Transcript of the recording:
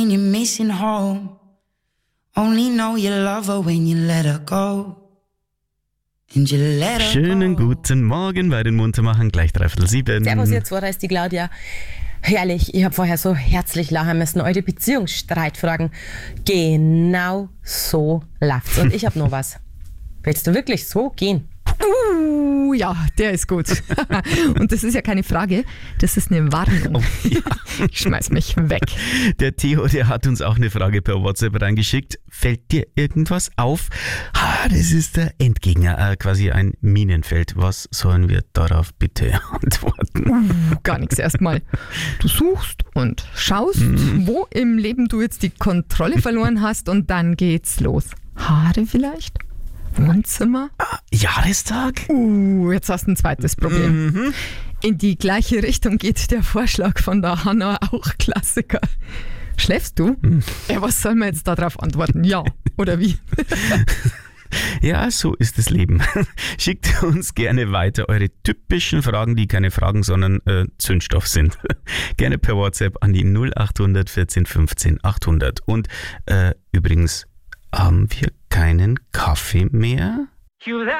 You're missing home. Only know you love her when you let her go. And you let her Schönen go. guten Morgen bei den Muntermachern, gleich 7:03. Servus, ihr zwei, da ist die Claudia. Herrlich, ich habe vorher so herzlich lachen müssen. Eure Beziehungsstreitfragen. Genau so läuft's. Und ich habe noch was. Willst du wirklich so gehen? Ja, der ist gut. Und das ist ja keine Frage, das ist eine Warnung. Oh, ja. Ich schmeiß mich weg. Der Theo, der hat uns auch eine Frage per WhatsApp reingeschickt. Fällt dir irgendwas auf? Das ist der Endgegner, quasi ein Minenfeld. Was sollen wir darauf bitte antworten? Gar nichts erstmal. Du suchst und schaust, wo im Leben du jetzt die Kontrolle verloren hast und dann geht's los. Haare vielleicht? Wohnzimmer? Jahrestag? Jetzt hast du ein zweites Problem. In die gleiche Richtung geht der Vorschlag von der Hanna, auch Klassiker. Schläfst du? Ja, was soll man jetzt darauf antworten? Ja oder wie? Ja, so ist das Leben. Schickt uns gerne weiter eure typischen Fragen, die keine Fragen, sondern Zündstoff sind. Gerne per WhatsApp an die 0800 14 15 800. Und übrigens, haben wir keinen Kaffee mehr?